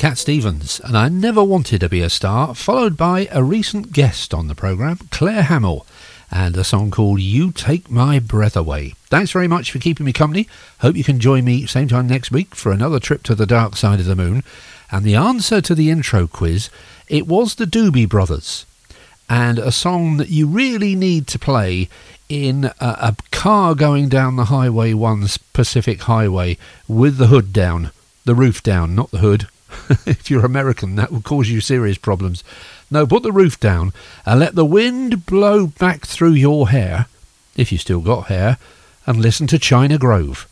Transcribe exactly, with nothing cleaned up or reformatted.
Cat Stevens, and I Never Wanted to Be a Star, followed by a recent guest on the programme, Claire Hamill, and a song called You Take My Breath Away. Thanks very much for keeping me company. Hope you can join me same time next week for another trip to the dark side of the moon. And the answer to the intro quiz, it was the Doobie Brothers, and a song that you really need to play in a, a car going down the Highway one Pacific Highway with the hood down, the roof down, not the hood. If you're American, that will cause you serious problems. No, put the roof down and let the wind blow back through your hair, if you still got hair, and listen to China Grove.